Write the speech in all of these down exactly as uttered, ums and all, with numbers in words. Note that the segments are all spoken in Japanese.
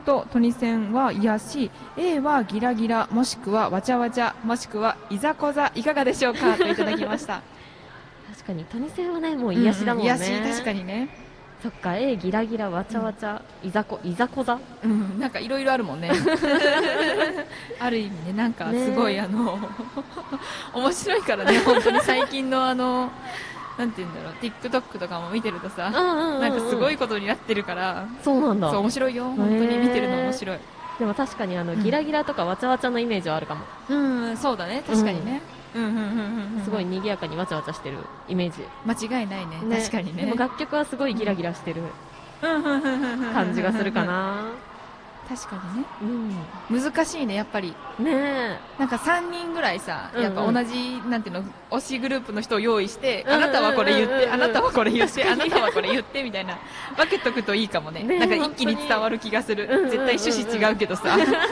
とトニセンは癒し、 A はギラギラもしくはわちゃわちゃもしくはいざこざいかがでしょうかといただきました確かにトニセンはねもう癒しだもんね、 うんうん、癒し確かにね。 そっか A ギラギラわちゃわちゃ、うん、いざこいざこざ、 うん、なんかいろいろあるもんねある意味ねなんかすごい、ね、あの面白いからね本当に最近のあのなんて言うんだろう TikTok とかも見てるとさ、うんうんうんうん、なんかすごいことになってるからそうなんだ。 そう面白いよ本当に見てるの面白い。 でも確かにあの、うん、ギラギラとかわちゃわちゃのイメージはあるかも。 うんそうだね確かにね、うんうんうんうんうん、 すごい賑やかにわちゃわちゃしてるイメージ間違いない ね, ね確かにね。 でも楽曲はすごいギラギラしてる感じがするかな。 確かにね、 うん、 難しいねやっぱりね。 なんかさんにんぐらいさ、やっぱ同じなんていうの推しグループの人を用意して、 うんうん、 あなたはこれ言って、あなたはこれ言ってあなたはこれ言ってみたいな分けとくといいかも ね, ねなんか一気に伝わる気がする、うんうんうんうん、絶対趣旨違うけどさ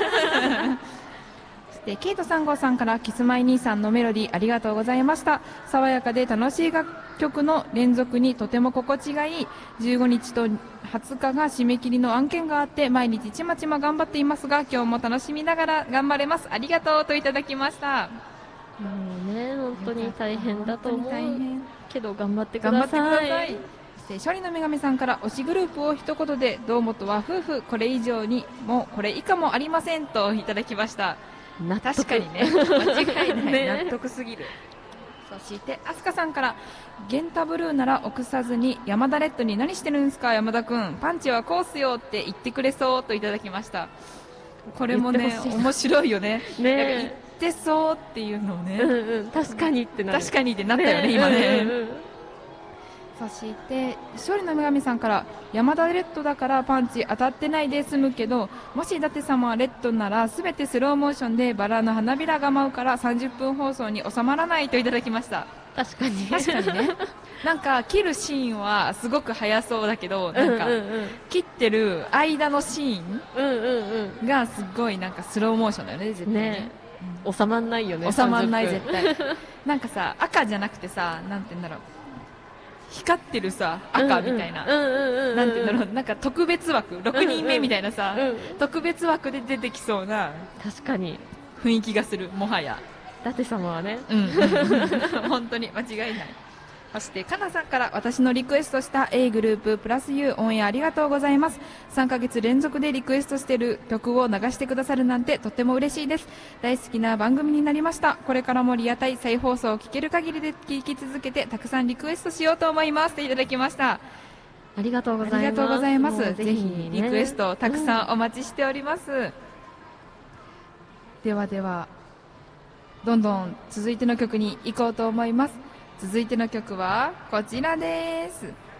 そしてケイトさん号さんからキスマイ兄さんのメロディーありがとうございました。爽やかで楽しい楽曲の連続にとても心地がいい。じゅうごにちとはつかが締め切りの案件があって毎日ちまちま頑張っていますが今日も楽しみながら頑張れます。ありがとうといただきました。 もうね本当に大変だと思うけど頑張ってください。 頑張ってください。そして勝利の女神さんから推しグループを一言で堂本は夫婦これ以上にもこれ以下もありませんといただきました。確かにね間違いない、ね、納得すぎる。そしてアスカさんからゲンタブルーなら臆さずに山田レッドに何してるんですか山田くんパンチはこうすよって言ってくれそうといただきました。これもね面白いよ ね, ね言ってそうっていうのをね、 うんうん、確かにってなる確かにってなったよね、ね今ね、うんうんうん、そして勝利の女神さんから山田レッドだからパンチ当たってないで済むけどもし伊達様はレッドならすべてスローモーションでバラの花びらが舞うからさんじゅっぷん放送に収まらないといただきました。 確かに確かにねなんか切るシーンはすごく速そうだけどなんか切ってる間のシーンがすごいなんかスローモーションだよね絶対 ね, ね、 うん、収まんないよね。 収まんない絶対なんかさ赤じゃなくてさなんて言うんだろう光ってるさ赤みたいななんていうんだろうなんか特別枠ろくにんめみたいなさ、うんうん、特別枠で出てきそうな確かに雰囲気がするもはや伊達様はね、 うん、本当に間違いない。そしてかなさんから私のリクエストした A グループプラス U オンエアありがとうございます。さんかげつ連続でリクエストしている曲を流してくださるなんてとっても嬉しいです。大好きな番組になりました。これからもリアタイ再放送を聞ける限りで聞き続けてたくさんリクエストしようと思いますといただきました。 ありがとうございます。 ありがとうございます。ぜひ、ね、リクエストをたくさんお待ちしております、うん、ではではどんどん続いての曲に行こうと思います。続いての曲はこちらです。